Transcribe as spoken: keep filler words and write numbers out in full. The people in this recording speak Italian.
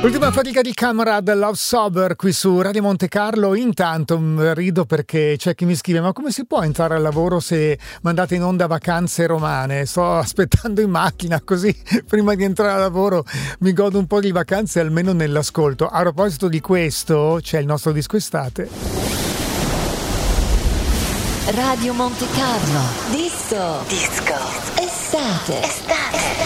Ultima fatica di Camera Love Sober qui su Radio Monte Carlo. Intanto mh, rido perché c'è chi mi scrive: ma come si può entrare al lavoro se mandate in onda Vacanze Romane? Sto aspettando in macchina, così prima di entrare al lavoro mi godo un po' di vacanze almeno nell'ascolto. A proposito di questo, c'è il nostro disco estate. Radio Monte Carlo. Disco. Disco. Estate. Estate. Estate.